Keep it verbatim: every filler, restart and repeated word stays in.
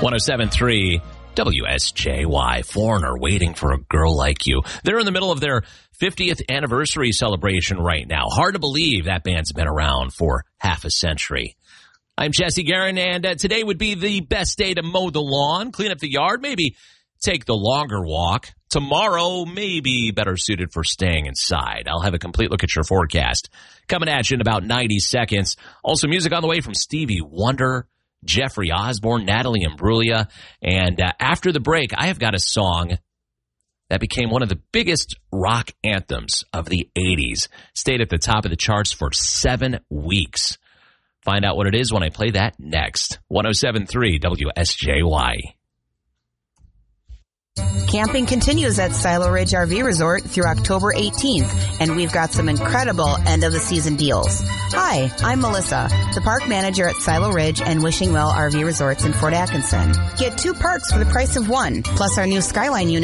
one oh seven point three W S J Y, Foreigner, Waiting for a Girl Like You. They're in the middle of their fiftieth anniversary celebration right now. Hard to believe that band's been around for half a century. I'm Jesse Guerin, and uh, today would be the best day to mow the lawn, clean up the yard, maybe take the longer walk. Tomorrow may be better suited for staying inside. I'll have a complete look at your forecast coming at you in about ninety seconds. Also, music on the way from Stevie Wonder, Jeffrey Osborne, Natalie Imbruglia. And uh, after the break, I have got a song that became one of the biggest rock anthems of the eighties. Stayed at the top of the charts for seven weeks. Find out what it is when I play that next. one oh seven point three W S J Y. Camping continues at Silo Ridge R V Resort through October eighteenth, and we've got some incredible end-of-the-season deals. Hi, I'm Melissa, the park manager at Silo Ridge and Wishing Well R V Resorts in Fort Atkinson. Get two parks for the price of one, plus our new Skyline unit